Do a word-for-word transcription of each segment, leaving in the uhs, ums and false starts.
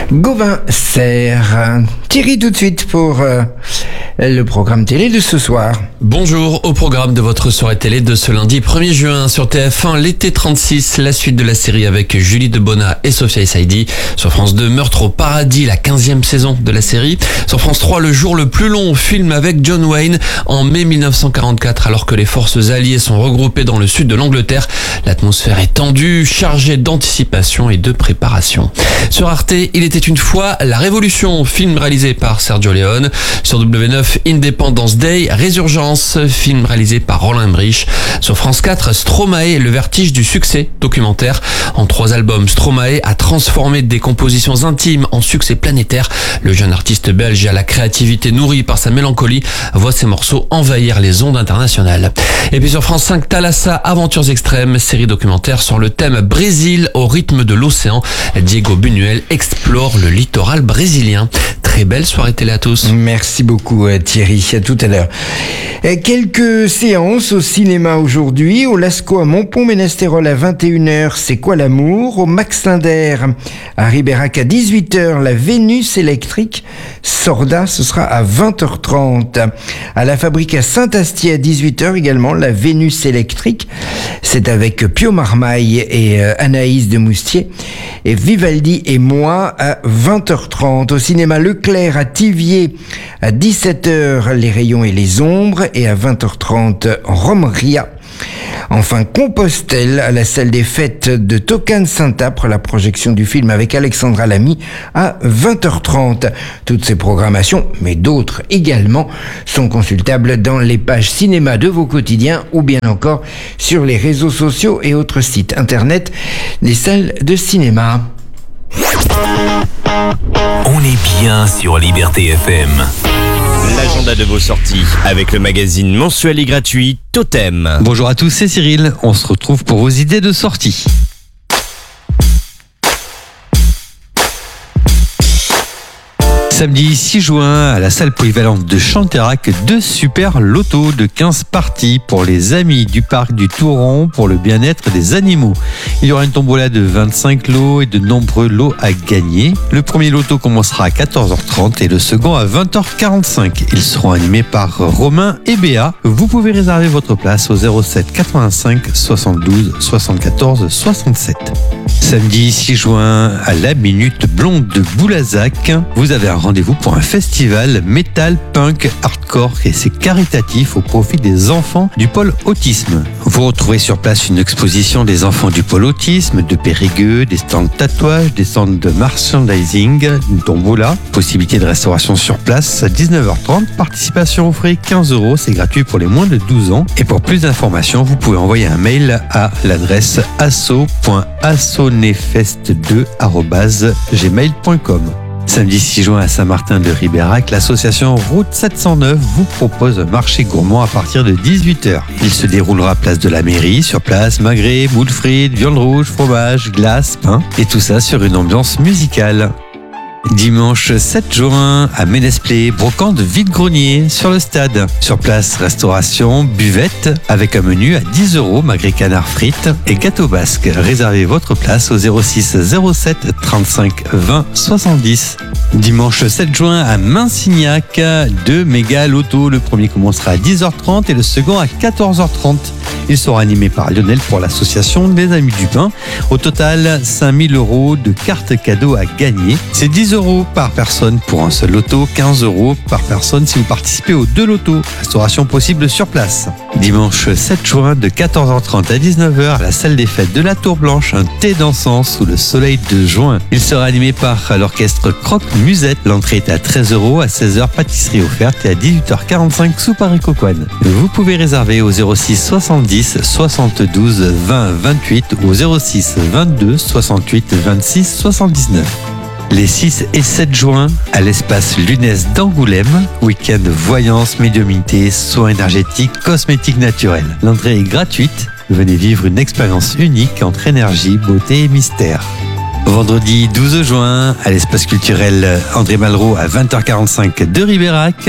Gauvin Serre. Thierry, tout de suite pour euh, le programme télé de ce soir. Bonjour, au programme de votre soirée télé de ce lundi premier juin sur T F un, l'été trente-six, la suite de la série avec Julie Debona et Sophia Saidi. Sur France deux, Meurtre au paradis, la quinzième saison de la série. Sur France trois, Le jour le plus long, film avec John Wayne en mai mille neuf cent quarante-quatre, alors que les forces alliées sont regroupées dans le sud de l'Angleterre. L'atmosphère est tendue, chargée d'anticipation et de préparation. Sur Arte, Il était une fois la Révolution, film réalisé par Sergio Leone. Sur W neuf, Independence Day, Résurgence, film réalisé par Roland Emmerich. Sur France quatre, Stromae, le vertige du succès, documentaire. En trois albums, Stromae a transformé des compositions intimes en succès planétaire. Le jeune artiste belge à la créativité nourrie par sa mélancolie voit ses morceaux envahir les ondes internationales. Et puis sur France cinq, Thalassa, Aventures extrêmes, série documentaire sur le thème Brésil au rythme de l'océan. Diego Buñuel explore le littoral brésilien. Très belle soirée télé à tous. Merci beaucoup Thierry, à tout à l'heure. Quelques séances au cinéma aujourd'hui. Au Lascaux à Montpont-Ménestérol à vingt et une heures, C'est quoi l'amour? Au Max Linder à Ribérac à dix-huit heures, La Vénus électrique. Sorda, ce sera à vingt heures trente. À la Fabrique à Saint-Astier à dix-huit heures également, La Vénus électrique. C'est avec Pio Marmaille et Anaïs de Moustier. Et Vivaldi et moi à vingt heures trente. Au cinéma Leclerc à Thiviers à dix-sept heures, Les rayons et les ombres. Et à vingt heures trente, Romeria. Enfin, Compostelle, à la salle des fêtes de Tocane-Saint-Apre, la projection du film avec Alexandra Lamy à vingt heures trente. Toutes ces programmations, mais d'autres également, sont consultables dans les pages cinéma de vos quotidiens ou bien encore sur les réseaux sociaux et autres sites internet des salles de cinéma. On est bien sur Liberté F M. L'agenda de vos sorties avec le magazine mensuel et gratuit Totem. Bonjour à tous, c'est Cyril. On se retrouve pour vos idées de sortie. Samedi six juin, à la salle polyvalente de Chanterac, deux super lotos de quinze parties pour les amis du parc du Touron pour le bien-être des animaux. Il y aura une tombola de vingt-cinq lots et de nombreux lots à gagner. Le premier loto commencera à quatorze heures trente et le second à vingt heures quarante-cinq. Ils seront animés par Romain et Béa. Vous pouvez réserver votre place au zéro sept quatre-vingt-cinq soixante-douze soixante-quatorze soixante-sept. Samedi six juin, à la Minute Blonde de Boulazac, vous avez un rendez-vous pour un festival métal, punk, hardcore et c'est caritatif au profit des enfants du pôle autisme. Vous retrouverez sur place une exposition des enfants du pôle autisme, de Périgueux, des stands de tatouage, des stands de merchandising, une tombola, possibilité de restauration sur place à dix-neuf heures trente, participation aux frais quinze euros, c'est gratuit pour les moins de douze ans. Et pour plus d'informations, vous pouvez envoyer un mail à l'adresse asso point assonefest deux arobase gmail point com. Samedi six juin à Saint-Martin de Ribérac, l'association Route sept cent neuf vous propose un marché gourmand à partir de dix-huit heures. Il se déroulera place de la mairie, sur place, magret, moules frites, viande rouge, fromage, glace, pain, et tout ça sur une ambiance musicale. Dimanche sept juin à Ménesplet, brocante vide-grenier sur le stade. Sur place, restauration, buvette avec un menu à dix euros, magret canard frites et gâteau basque. Réservez votre place au zéro six zéro sept trente-cinq vingt soixante-dix. Dimanche sept juin à Minsignac, deux méga lotos. Le premier commencera à dix heures trente et le second à quatorze heures trente. Il sera animé par Lionel pour l'association des Amis du Pain. Au total, cinq mille euros de cartes cadeaux à gagner. C'est dix euros par personne pour un seul loto, quinze euros par personne si vous participez aux deux lotos. Restauration possible sur place. Dimanche sept juin de quatorze heures trente à dix-neuf heures à la salle des fêtes de la Tour Blanche, un thé dansant sous le soleil de juin. Il sera animé par l'orchestre Croque Musette. L'entrée est à treize euros, à seize heures pâtisserie offerte et à dix-huit heures quarante-cinq soupe à cocoine. Vous pouvez réserver au zéro six soixante-dix soixante-douze vingt vingt-huit ou au zéro six vingt-deux soixante-huit vingt-six soixante-dix-neuf. Les six et sept juin, à l'espace Lunès d'Angoulême, week-end voyance, médiumnité, soins énergétiques, cosmétiques naturels. L'entrée est gratuite. Venez vivre une expérience unique entre énergie, beauté et mystère. Vendredi douze juin, à l'espace culturel André Malraux à vingt heures quarante-cinq de Ribérac,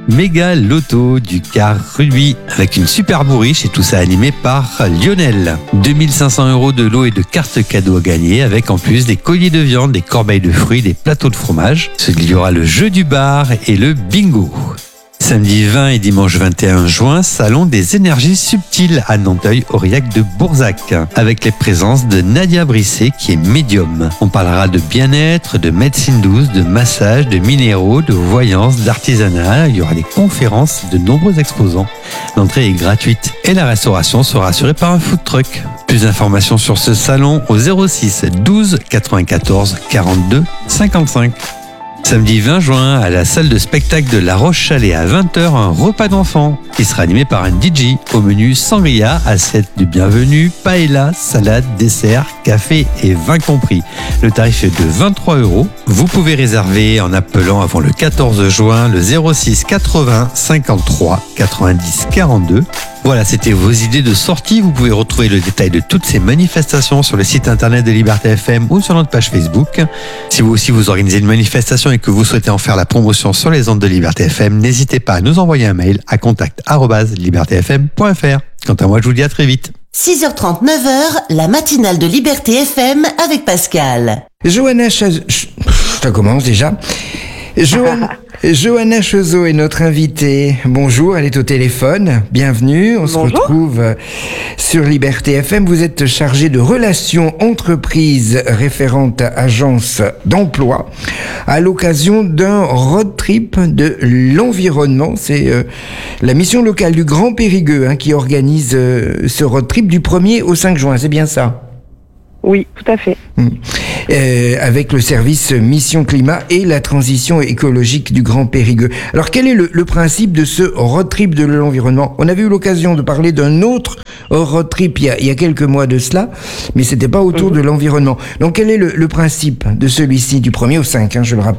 Méga Loto du car Rugby avec une super bourriche et tout ça animé par Lionel. deux mille cinq cents euros de lot et de cartes cadeaux à gagner avec en plus des colliers de viande, des corbeilles de fruits, des plateaux de fromage. Il y aura le jeu du bar et le bingo. Samedi vingt et dimanche vingt et un juin, salon des énergies subtiles à Nanteuil-Aurillac de Bourzac, avec les présences de Nadia Brisset qui est médium. On parlera de bien-être, de médecine douce, de massage, de minéraux, de voyance, d'artisanat. Il y aura des conférences, de nombreux exposants. L'entrée est gratuite et la restauration sera assurée par un food truck. Plus d'informations sur ce salon au zéro six douze quatre-vingt-quatorze quarante-deux cinquante-cinq. Samedi vingt juin, à la salle de spectacle de La Roche-Chalais à vingt heures, un repas d'enfants qui sera animé par un D J. Au menu sangria, assiette de bienvenue, paella, salade, dessert, café et vin compris. Le tarif est de vingt-trois euros. Vous pouvez réserver en appelant avant le quatorze juin le zéro six quatre-vingts cinquante-trois quatre-vingt-dix quarante-deux. Voilà, c'était vos idées de sortie. Vous pouvez retrouver le détail de toutes ces manifestations sur le site internet de Liberté F M ou sur notre page Facebook. Si vous aussi vous organisez une manifestation et que vous souhaitez en faire la promotion sur les ondes de Liberté F M, n'hésitez pas à nous envoyer un mail à contact arobase liberté f m point f r. Quant à moi, je vous dis à très vite. six heures trente, neuf heures, la matinale de Liberté F M avec Pascal. Johanna Chaz... Ça commence déjà. Johanna... Johanna Chezot est notre invitée. Bonjour, elle est au téléphone. Bienvenue, on se Bonjour. retrouve sur Liberté F M. Vous êtes chargée de relations entreprises référente à agence d'emploi à l'occasion d'un road trip de l'environnement. C'est euh, la mission locale du Grand Périgueux hein, qui organise euh, ce road trip du premier au cinq juin, c'est bien ça ? Oui, tout à fait. Mmh. Euh, avec le service Mission Climat et la transition écologique du Grand Périgueux. Alors, quel est le, le principe de ce road trip de l'environnement ? On avait eu l'occasion de parler d'un autre road trip il y a, il y a quelques mois de cela, mais c'était pas autour mmh. de l'environnement. Donc, quel est le, le principe de celui-ci, du premier au cinq, hein, je le rappelle ?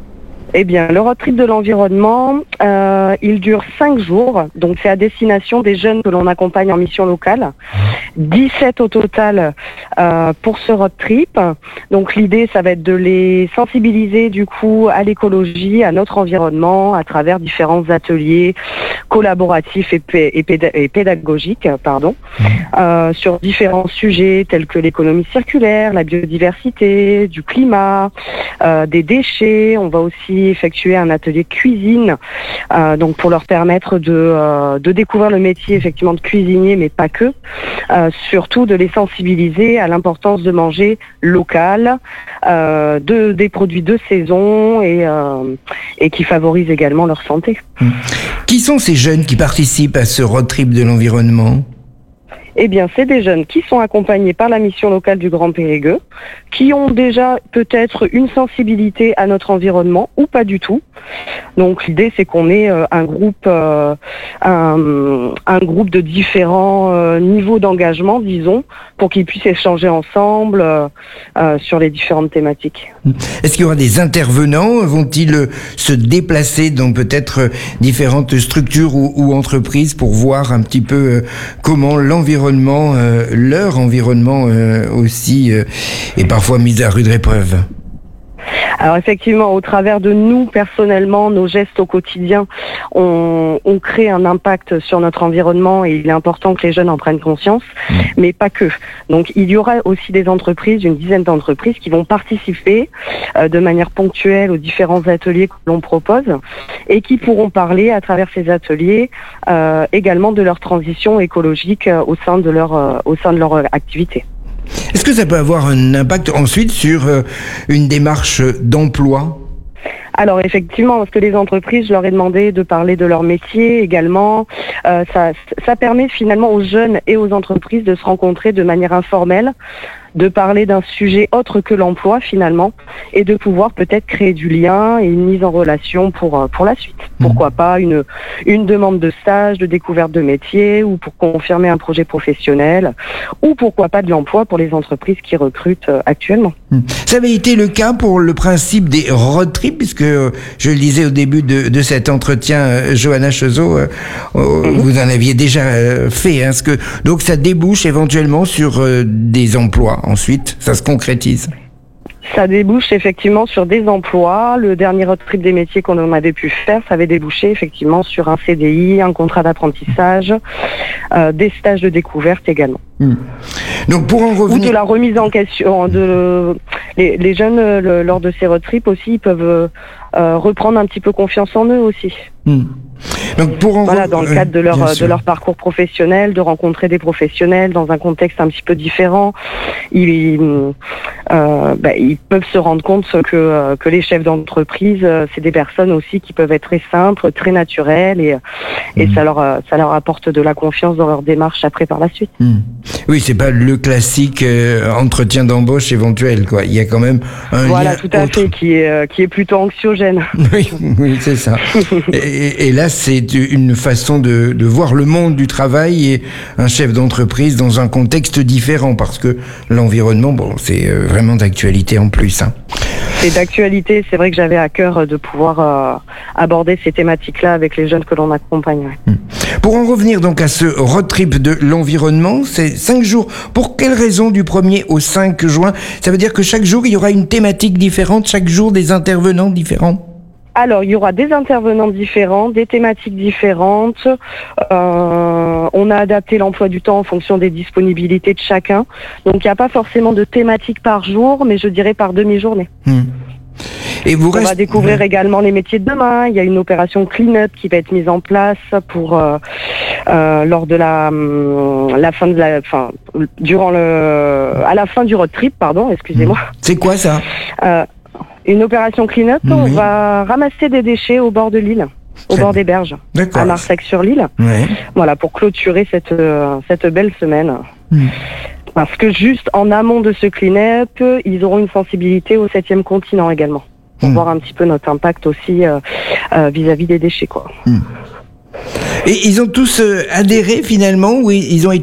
Eh bien, le road trip de l'environnement, euh, il dure cinq jours. Donc, c'est à destination des jeunes que l'on accompagne en mission locale. dix-sept au total euh, pour ce road trip. Donc, l'idée, ça va être de les sensibiliser, du coup, à l'écologie, à notre environnement, à travers différents ateliers collaboratifs et, pé- et, péda- et pédagogiques, pardon, euh, sur différents sujets tels que l'économie circulaire, la biodiversité, du climat, euh, des déchets. On va aussi effectuer un atelier cuisine, euh, donc pour leur permettre de, euh, de découvrir le métier effectivement de cuisinier, mais pas que, euh, surtout de les sensibiliser à l'importance de manger local, euh, de, des produits de saison et, euh, et qui favorisent également leur santé. Mmh. Qui sont ces jeunes qui participent à ce road trip de l'environnement ? Eh bien, c'est des jeunes qui sont accompagnés par la mission locale du Grand Périgueux, qui ont déjà peut-être une sensibilité à notre environnement ou pas du tout. Donc, l'idée, c'est qu'on ait euh, un groupe, euh, un, un groupe de différents euh, niveaux d'engagement, disons, pour qu'ils puissent échanger ensemble euh, euh, sur les différentes thématiques. Est-ce qu'il y aura des intervenants ? Vont-ils se déplacer dans peut-être différentes structures ou, ou entreprises pour voir un petit peu euh, comment l'environnement Euh, leur environnement euh, aussi euh, est parfois mis à rude épreuve? Alors effectivement, au travers de nous, personnellement, nos gestes au quotidien, on, on crée un impact sur notre environnement et il est important que les jeunes en prennent conscience, mmh. mais pas que. Donc il y aura aussi des entreprises, une dizaine d'entreprises qui vont participer euh, de manière ponctuelle aux différents ateliers que l'on propose et qui pourront parler à travers ces ateliers euh, également de leur transition écologique euh, au sein de leur, euh, au sein de leur euh, activité. Est-ce que ça peut avoir un impact ensuite sur euh, une démarche d'emploi ? Alors effectivement, parce que les entreprises, je leur ai demandé de parler de leur métier également. Euh, ça, ça permet finalement aux jeunes et aux entreprises de se rencontrer de manière informelle, de parler d'un sujet autre que l'emploi finalement, et de pouvoir peut-être créer du lien et une mise en relation pour pour la suite. Pourquoi pas une une demande de stage, de découverte de métier, ou pour confirmer un projet professionnel, ou pourquoi pas de l'emploi pour les entreprises qui recrutent actuellement. Ça avait été le cas pour le principe des road trips, puisque euh, je le disais au début de, de cet entretien, euh, Johanna Chezot, euh, euh, mm-hmm. vous en aviez déjà euh, fait, hein, ce que donc ça débouche éventuellement sur euh, des emplois. Ensuite, ça se concrétise. Ça débouche effectivement sur des emplois. Le dernier road trip des métiers qu'on avait pu faire, ça avait débouché effectivement sur un C D I, un contrat d'apprentissage, euh, des stages de découverte également. Mmh. Donc pour en revenir... Ou de la remise en question. De, les, les jeunes, le, lors de ces road trips aussi, ils peuvent euh, reprendre un petit peu confiance en eux aussi. Mmh. Donc pour en voilà, re... dans le cadre de leur, euh, de leur parcours professionnel, de rencontrer des professionnels dans un contexte un petit peu différent, ils, euh, bah, ils peuvent se rendre compte que, euh, que les chefs d'entreprise, euh, c'est des personnes aussi qui peuvent être très simples, très naturelles, et, et mmh. ça, leur, ça leur apporte de la confiance dans leur démarche après par la suite. Mmh. Oui, c'est pas le classique euh, entretien d'embauche éventuel, quoi. Il y a quand même un voilà, lien tout à autre. fait, qui est, euh, qui est plutôt anxiogène. Oui, oui, c'est ça. et, et là, c'est une façon de, de voir le monde du travail et un chef d'entreprise dans un contexte différent, parce que l'environnement, bon, c'est vraiment d'actualité en plus. Hein. C'est d'actualité. C'est vrai que j'avais à cœur de pouvoir euh, aborder ces thématiques-là avec les jeunes que l'on accompagne. Ouais. Pour en revenir donc à ce road trip de l'environnement, c'est cinq jours. Pour quelle raison du premier au cinq juin? Ça veut dire que chaque jour, il y aura une thématique différente, chaque jour des intervenants différents? Alors, il y aura des intervenants différents, des thématiques différentes. Euh, on a adapté l'emploi du temps en fonction des disponibilités de chacun. Donc, il n'y a pas forcément de thématique par jour, mais je dirais par demi-journée. Mmh. Et vous on reste... va découvrir mmh. également les métiers de demain. Il y a une opération clean-up qui va être mise en place pour euh, euh, lors de la, euh, la fin de la, enfin, durant le, à la fin du road trip, pardon, excusez-moi. Mmh. C'est quoi ça? euh, Une opération clean-up, oui. On va ramasser des déchets au bord de l'île, au bord des berges, à Marsec-sur-l'Île. Ouais. Voilà, pour clôturer cette, euh, cette belle semaine. Mmh. Parce que juste en amont de ce clean-up, ils auront une sensibilité au septième continent également. Pour mmh. voir un petit peu notre impact aussi euh, euh, vis-à-vis des déchets, quoi. Mmh. Et ils ont tous euh, adhéré finalement, ou ils ont été